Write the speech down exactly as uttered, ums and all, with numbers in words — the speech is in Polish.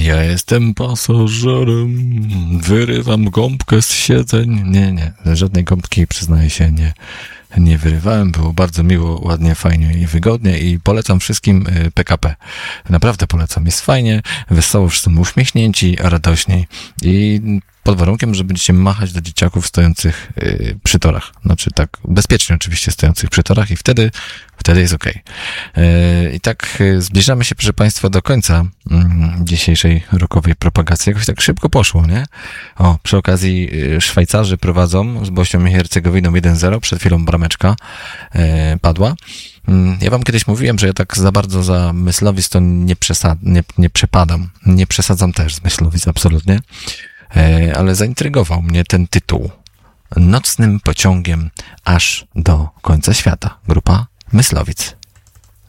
Ja jestem pasażerem, wyrywam gąbkę z siedzeń. Nie, nie, żadnej gąbki, przyznaję się, nie, nie wyrywałem. Było bardzo miło, ładnie, fajnie i wygodnie i polecam wszystkim P K P. Naprawdę polecam. Jest fajnie, wesoło, wszyscy uśmiechnięci, radośni i pod warunkiem, że będziecie machać do dzieciaków stojących yy, przy torach. Znaczy tak, bezpiecznie oczywiście stojących przy torach i wtedy, wtedy jest okej. Yy, I tak yy, zbliżamy się, proszę Państwa, do końca yy, dzisiejszej rokowej propagacji. Jakoś tak szybko poszło, nie? O, przy okazji yy, Szwajcarzy prowadzą z Bośnią i Hercegowiną jeden zero. Przed chwilą brameczka yy, padła. Ja wam kiedyś mówiłem, że ja tak za bardzo za Myslowic to nie, przesad, nie, nie przepadam. Nie przesadzam też z Myslowic, absolutnie. Ale zaintrygował mnie ten tytuł. Nocnym pociągiem aż do końca świata. Grupa Myslowic.